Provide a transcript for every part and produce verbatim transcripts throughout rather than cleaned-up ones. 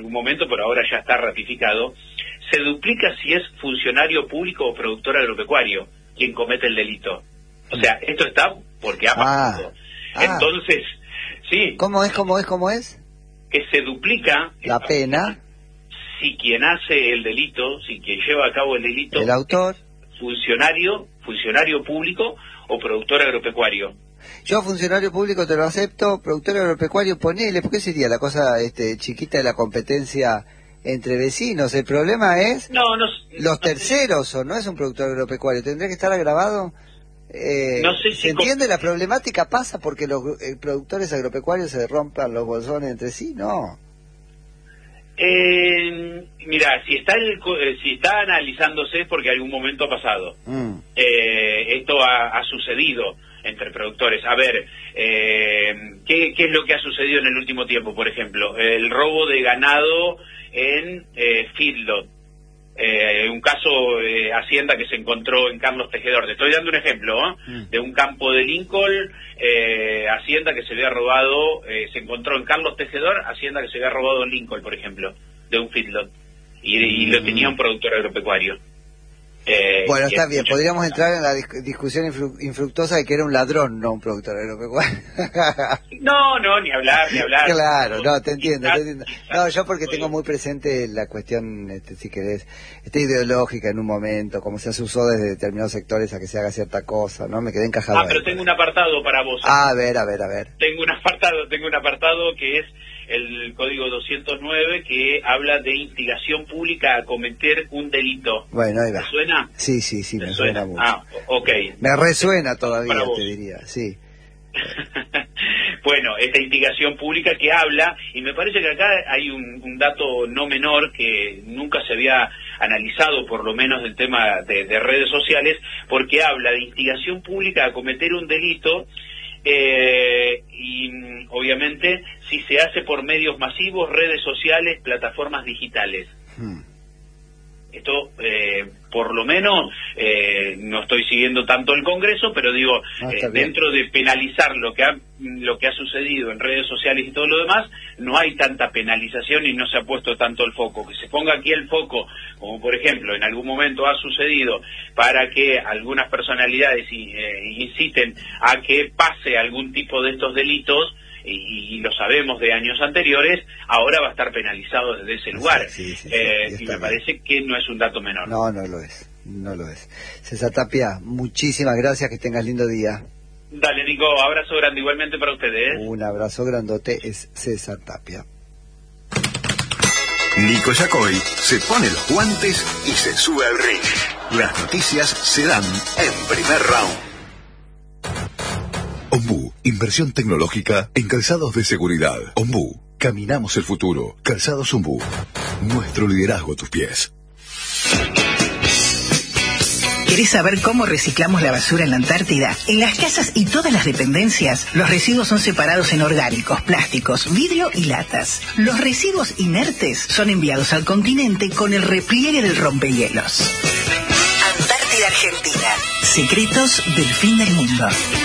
algún momento, pero ahora ya está ratificado, se duplica si es funcionario público o productor agropecuario quien comete el delito. O sea, esto está porque ha pasado. Ah, Entonces, ah. sí. ¿Cómo es, cómo es, cómo es? Que se duplica la pena si quien hace el delito, si quien lleva a cabo el delito, el autor, funcionario, funcionario público o productor agropecuario. Yo funcionario público te lo acepto, productor agropecuario ponele, ¿por qué sería la cosa este, chiquita de la competencia entre vecinos? El problema es no, no, los no terceros, sé. o no es un productor agropecuario, ¿tendría que estar agravado? Eh, no sé si ¿Se entiende la problemática? ¿Pasa porque los eh, productores agropecuarios se rompan los bolsones entre sí? No. Eh, mira, si está el, si está analizándose es porque algún momento ha pasado. Mm. Eh, esto ha, ha sucedido entre productores. A ver, eh, ¿qué, ¿qué es lo que ha sucedido en el último tiempo? Por ejemplo, el robo de ganado en eh, feedlot. Eh, un caso de Hacienda que se encontró en Carlos Tejedor. Te estoy dando un ejemplo, ¿eh? mm. de un campo de Lincoln, eh, Hacienda que se había robado, eh, se encontró en Carlos Tejedor, Hacienda que se había robado en Lincoln, por ejemplo, de un feedlot. Y, mm. y lo tenía un productor agropecuario. Eh, bueno, está bien, podríamos entrar en la dis- discusión infru- infructuosa de que era un ladrón, no un productor agropecuario. No, no, ni hablar, ni hablar. Claro, no, te entiendo, te entiendo. No, yo porque tengo muy presente la cuestión, este, si querés, este, ideológica en un momento, como se usó desde determinados sectores a que se haga cierta cosa, ¿no? Me quedé encajado. Ah, pero tengo un apartado para vos. Ah, a ver, a ver, a ver. Tengo un apartado, tengo un apartado que es el código doscientos nueve que habla de instigación pública a cometer un delito. Bueno, ahí va. ¿Te suena? Sí, sí, sí, me suena? suena mucho. Ah, ok. Me resuena todavía, te diría, sí. Bueno, esta instigación pública que habla, y me parece que acá hay un, un dato no menor que nunca se había analizado, por lo menos del tema de, de redes sociales, porque habla de instigación pública a cometer un delito. Eh, y obviamente si se hace por medios masivos, redes sociales, plataformas digitales. Hmm. Esto, eh, por lo menos, eh, no estoy siguiendo tanto el Congreso, pero digo, ah, eh, dentro de penalizar lo que ha lo que ha sucedido en redes sociales y todo lo demás, no hay tanta penalización y no se ha puesto tanto el foco. Que se ponga aquí el foco, como por ejemplo en algún momento ha sucedido, para que algunas personalidades eh, inciten a que pase algún tipo de estos delitos, y, y lo sabemos de años anteriores, ahora va a estar penalizado desde ese lugar. Sí, sí, sí, eh, y me bien. parece que no es un dato menor. No, no lo es, no lo es. César Tapia, muchísimas gracias, que tengas lindo día. Dale, Nico, abrazo grande igualmente para ustedes. Un abrazo grandote, es César Tapia. Nico Yacoy se pone los guantes y se sube al ring. Las noticias se dan en primer round. Ombú, inversión tecnológica en calzados de seguridad. Ombú, caminamos el futuro. Calzados Ombú, nuestro liderazgo a tus pies. ¿Querés saber cómo reciclamos la basura en la Antártida? En las casas y todas las dependencias, los residuos son separados en orgánicos, plásticos, vidrio y latas. Los residuos inertes son enviados al continente con el repliegue del rompehielos. Antártida Argentina. Secretos del fin del mundo.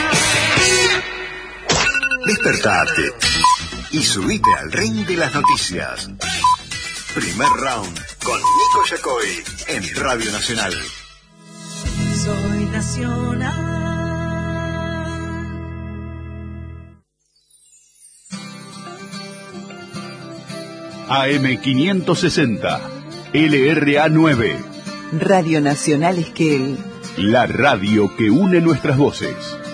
Despertate y subite al ring de las noticias. Primer round con Nico Yacoy en Radio Nacional. Soy Nacional. A M quinientos sesenta, L R A nueve. Radio Nacional Esquel. La radio que une nuestras voces.